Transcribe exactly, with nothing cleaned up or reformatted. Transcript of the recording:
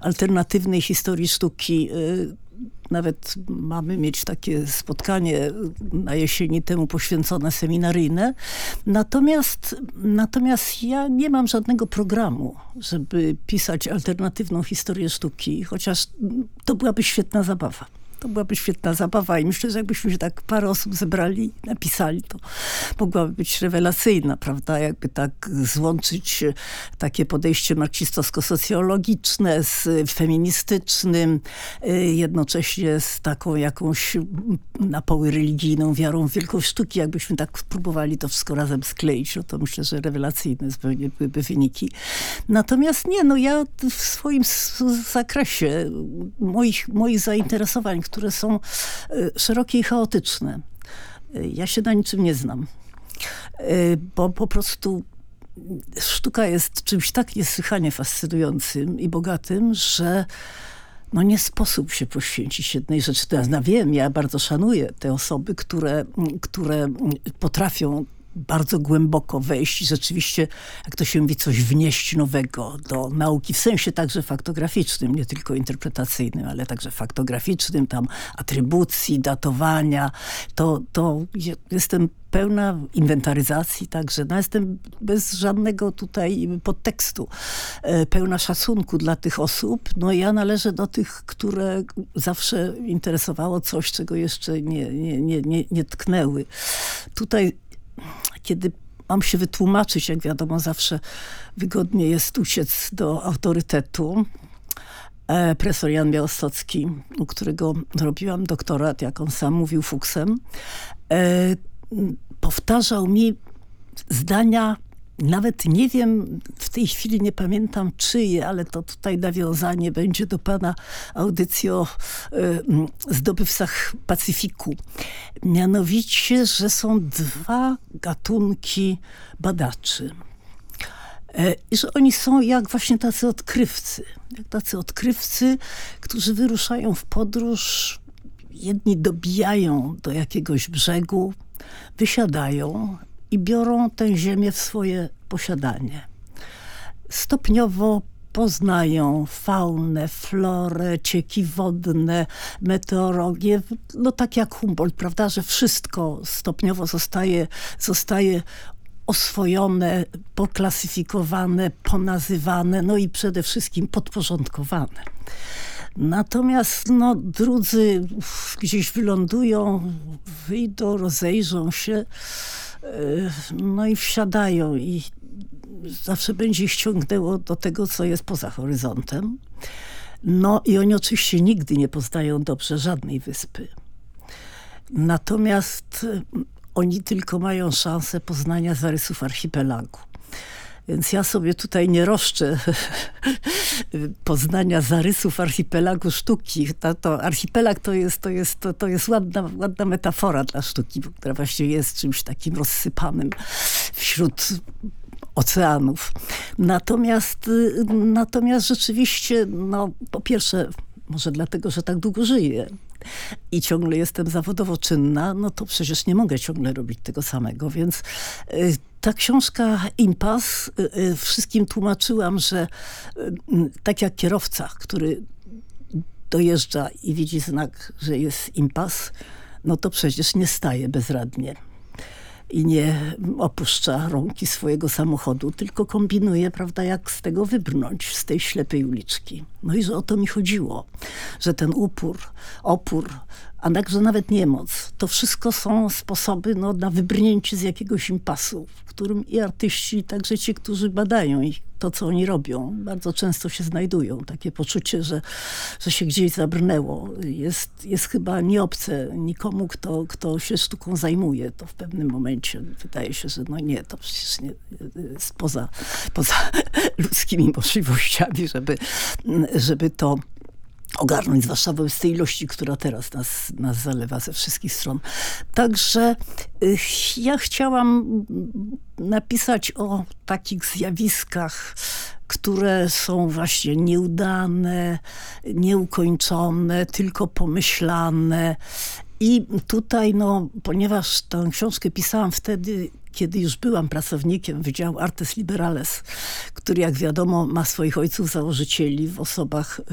alternatywnej historii sztuki. Nawet mamy mieć takie spotkanie na jesieni temu poświęcone seminaryjne. Natomiast, natomiast ja nie mam żadnego programu, żeby pisać alternatywną historię sztuki, chociaż to byłaby świetna zabawa. To byłaby świetna zabawa i myślę, że jakbyśmy się tak parę osób zebrali, napisali, to mogłaby być rewelacyjna, prawda? Jakby tak złączyć takie podejście marksistowsko-socjologiczne z feministycznym, jednocześnie z taką jakąś na poły religijną wiarą w wielkość sztuki. Jakbyśmy tak próbowali to wszystko razem skleić, no to myślę, że rewelacyjne zupełnie byłyby wyniki. Natomiast nie, no ja w swoim zakresie moich, moich zainteresowań, które są szerokie i chaotyczne. Ja się na niczym nie znam. Bo po prostu sztuka jest czymś tak niesłychanie fascynującym i bogatym, że no nie sposób się poświęcić jednej rzeczy. Teraz ja wiem, ja bardzo szanuję te osoby, które, które potrafią bardzo głęboko wejść i rzeczywiście, jak to się mówi, coś wnieść nowego do nauki, w sensie także faktograficznym, nie tylko interpretacyjnym, ale także faktograficznym, tam atrybucji, datowania. To, to jestem pełna inwentaryzacji także. No jestem bez żadnego tutaj podtekstu. Pełna szacunku dla tych osób. No ja należę do tych, które zawsze interesowało coś, czego jeszcze nie, nie, nie, nie, nie tknęły. Tutaj kiedy mam się wytłumaczyć, jak wiadomo, zawsze wygodnie jest uciec do autorytetu. E, profesor Jan Białostocki, u którego robiłam doktorat, jak on sam mówił, fuksem, e, powtarzał mi zdania, nawet nie wiem, w tej chwili nie pamiętam czyje, ale to tutaj nawiązanie będzie do pana audycji o y, zdobywcach Pacyfiku. Mianowicie, że są dwa gatunki badaczy. E, I że oni są jak właśnie tacy odkrywcy. Jak tacy odkrywcy, którzy wyruszają w podróż. Jedni dobijają do jakiegoś brzegu, wysiadają i biorą tę ziemię w swoje posiadanie. Stopniowo poznają faunę, florę, cieki wodne, meteorologię. No tak jak Humboldt, prawda, że wszystko stopniowo zostaje, zostaje oswojone, poklasyfikowane, ponazywane, no i przede wszystkim podporządkowane. Natomiast no, drudzy gdzieś wylądują, wyjdą, rozejrzą się, no i wsiadają i zawsze będzie ich ściągnęło do tego, co jest poza horyzontem. No i oni oczywiście nigdy nie poznają dobrze żadnej wyspy. Natomiast oni tylko mają szansę poznania zarysów archipelagu. Więc ja sobie tutaj nie roszczę poznania zarysów archipelagu sztuki. To, to archipelag to jest, to jest, to, to jest ładna, ładna metafora dla sztuki, która właśnie jest czymś takim rozsypanym wśród oceanów. Natomiast, natomiast rzeczywiście, no po pierwsze, może dlatego, że tak długo żyję i ciągle jestem zawodowo czynna, no to przecież nie mogę ciągle robić tego samego, więc y, ta książka Impas, y, y, wszystkim tłumaczyłam, że y, tak jak kierowca, który dojeżdża i widzi znak, że jest impas, no to przecież nie staje bezradnie i nie opuszcza rąki swojego samochodu, tylko kombinuje, prawda, jak z tego wybrnąć, z tej ślepej uliczki. No i że o to mi chodziło, że ten upór, opór, a także nawet niemoc, to wszystko są sposoby no, na wybrnięcie z jakiegoś impasu, w którym i artyści, i także ci, którzy badają ich, to, co oni robią, bardzo często się znajdują. Takie poczucie, że, że się gdzieś zabrnęło. Jest, jest chyba nieobce nikomu, kto, kto się sztuką zajmuje. To w pewnym momencie wydaje się, że no nie, to przecież nie, jest poza, poza ludzkimi możliwościami, żeby, żeby to ogarnąć, zwłaszcza wobec tej ilości, która teraz nas, nas zalewa ze wszystkich stron. Także y, ja chciałam napisać o takich zjawiskach, które są właśnie nieudane, nieukończone, tylko pomyślane. I tutaj, no, ponieważ tę książkę pisałam wtedy, kiedy już byłam pracownikiem Wydziału Artes Liberales, który, jak wiadomo, ma swoich ojców założycieli w osobach